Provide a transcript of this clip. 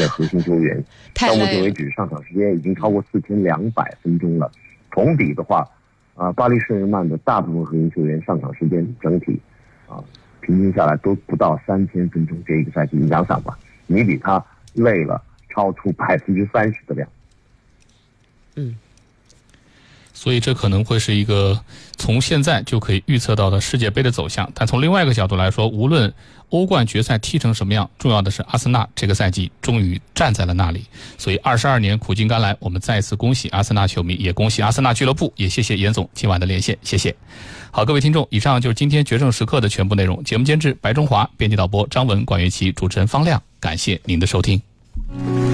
的核心球员。到目前为止，上场时间已经超过4200分钟了。同比的话，巴黎圣日耳曼的大部分核心球员上场时间整体平均下来都不到3000分钟。这一个赛季，你想想吧，你比他累了超出30%的量。 所以这可能会是一个从现在就可以预测到的世界杯的走向。但从另外一个角度来说，无论欧冠决赛踢成什么样，重要的是阿森纳这个赛季终于站在了那里。所以22年苦尽甘来，我们再一次恭喜阿森纳球迷，也恭喜阿森纳俱乐部，也谢谢严总今晚的连线，谢谢。好，各位听众，以上就是今天决胜时刻的全部内容。节目监制白中华，编辑导播张文、管乐琪，主持人方亮，感谢您的收听。